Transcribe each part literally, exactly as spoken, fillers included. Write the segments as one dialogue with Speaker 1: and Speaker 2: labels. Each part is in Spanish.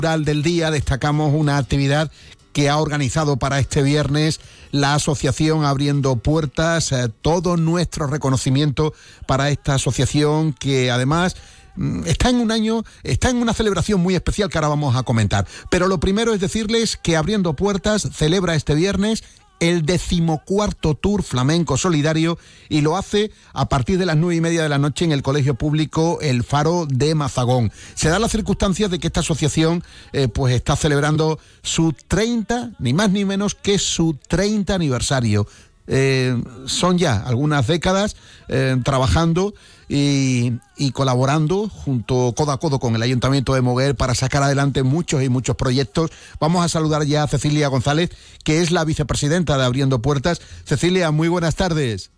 Speaker 1: del día destacamos una actividad que ha organizado para este viernes la asociación Abriendo Puertas. Eh, todo nuestro reconocimiento para esta asociación que además mm, está en un año, está en una celebración muy especial que ahora vamos a comentar. Pero lo primero es decirles que Abriendo Puertas celebra este viernes el decimocuarto Tour Flamenco Solidario y lo hace a partir de las nueve y media de la noche en el Colegio Público El Faro de Mazagón. Se da la circunstancia de que esta asociación eh, pues está celebrando su treinta, ni más ni menos que su treinta aniversario. Eh, son ya algunas décadas eh, trabajando y, y colaborando junto codo a codo con el Ayuntamiento de Moguer para sacar adelante muchos y muchos proyectos. Vamos a saludar ya a Cecilia González, que es la vicepresidenta de Abriendo Puertas. Cecilia, muy buenas tardes.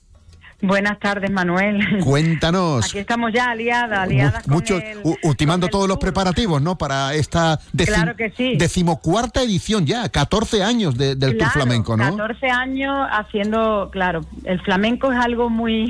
Speaker 2: Buenas tardes, Manuel.
Speaker 1: Cuéntanos.
Speaker 2: Aquí estamos ya aliadas, aliadas
Speaker 1: Muchos,
Speaker 2: con el,
Speaker 1: ultimando
Speaker 2: con el
Speaker 1: todos los
Speaker 2: tour.
Speaker 1: preparativos, ¿no? Para esta decim,
Speaker 2: claro que sí.
Speaker 1: decimocuarta edición ya, catorce años de, del
Speaker 2: claro,
Speaker 1: Tour Flamenco, ¿no?
Speaker 2: catorce años haciendo, claro, el flamenco es algo muy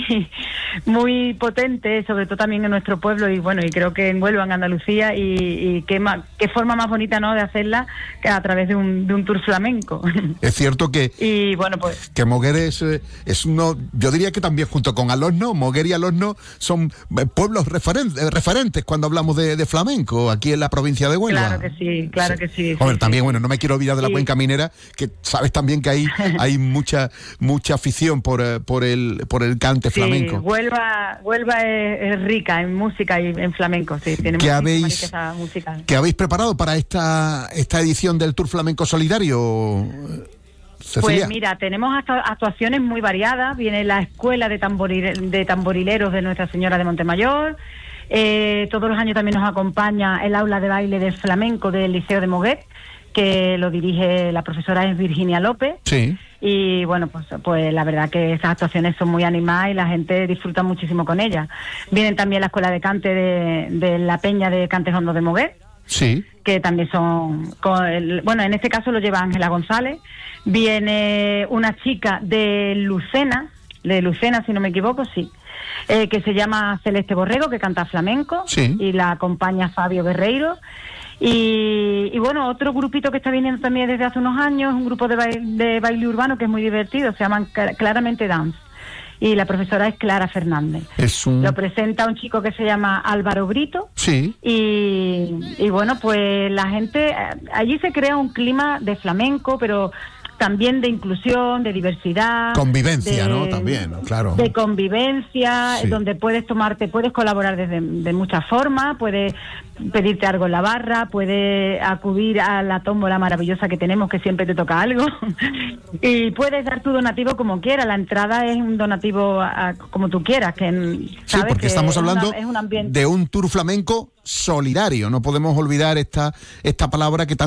Speaker 2: muy potente, sobre todo también en nuestro pueblo y bueno, y creo que en Huelva, en Andalucía, y, y qué, más, qué forma más bonita, ¿no?, de hacerla que a través de un, de un Tour Flamenco.
Speaker 1: Es cierto que,
Speaker 2: y bueno, pues
Speaker 1: que Moguer es, es uno, yo diría que también junto con Alosno, Moguer y Alosno son pueblos referen, referentes cuando hablamos de, de flamenco aquí en la provincia de Huelva.
Speaker 2: Claro que sí, claro sí. que sí.
Speaker 1: Hombre,
Speaker 2: sí,
Speaker 1: también,
Speaker 2: sí.
Speaker 1: bueno, no me quiero olvidar de la
Speaker 2: sí.
Speaker 1: cuenca minera, que sabes también que hay, hay mucha mucha afición por, por, el, por el cante
Speaker 2: sí,
Speaker 1: flamenco.
Speaker 2: Huelva, Huelva es, es rica en música y en flamenco, sí, tiene
Speaker 1: ¿Qué
Speaker 2: muchísima
Speaker 1: habéis,
Speaker 2: riqueza musical.
Speaker 1: ¿Qué habéis preparado para esta, esta edición del Tour Flamenco Solidario, Cecilia?
Speaker 2: Pues mira, tenemos actuaciones muy variadas. Viene la Escuela de, tamboril, de Tamborileros de Nuestra Señora de Montemayor. Eh, todos los años también nos acompaña el aula de baile del flamenco del Liceo de Moguer, que lo dirige la profesora es Virginia López.
Speaker 1: Sí.
Speaker 2: Y bueno, pues, pues la verdad que estas actuaciones son muy animadas y la gente disfruta muchísimo con ellas. Vienen también la Escuela de Cante de, de la Peña de Cantes Hondos de Moguer.
Speaker 1: Sí.
Speaker 2: Que también son, con el, bueno, en este caso lo lleva Ángela González. Viene una chica de Lucena, de Lucena si no me equivoco, sí, eh, que se llama Celeste Borrego, que canta flamenco,
Speaker 1: sí.
Speaker 2: Y la acompaña Fabio Guerreiro. Y, y bueno, otro grupito que está viniendo también desde hace unos años, un grupo de baile, de baile urbano que es muy divertido, se llaman Claramente Dance. Y la profesora es Clara Fernández.
Speaker 1: Es un...
Speaker 2: Lo presenta un chico que se llama Álvaro Brito.
Speaker 1: Sí.
Speaker 2: Y, y bueno, pues la gente, allí se crea un clima de flamenco, pero también de inclusión, de diversidad.
Speaker 1: Convivencia,
Speaker 2: de,
Speaker 1: ¿no? También, claro.
Speaker 2: De convivencia, sí. Donde puedes tomarte, puedes colaborar desde, de muchas formas, puedes pedirte algo en la barra, puedes acudir a la tómbola maravillosa que tenemos, que siempre te toca algo, y puedes dar tu donativo como quieras. La entrada es un donativo a, como tú quieras, que
Speaker 1: sí, porque
Speaker 2: que
Speaker 1: estamos hablando
Speaker 2: una, es un ambiente...
Speaker 1: de un Tour Flamenco solidario. No podemos olvidar esta, esta palabra que